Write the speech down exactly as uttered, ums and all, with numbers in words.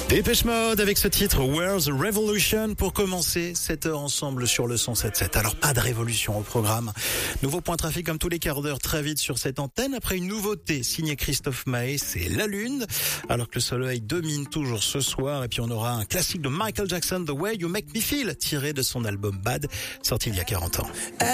Dépêche Mode avec ce titre Where's the Revolution pour commencer cette heure ensemble sur le cent sept sept. Alors pas de révolution au programme. Nouveau point trafic comme tous les quarts d'heure très vite sur cette antenne. Après une nouveauté signée Christophe Maé, c'est La Lune. Alors que le soleil domine toujours ce soir. Et puis on aura un classique de Michael Jackson, The Way You Make Me Feel, tiré de son album Bad, sorti il y a quarante ans.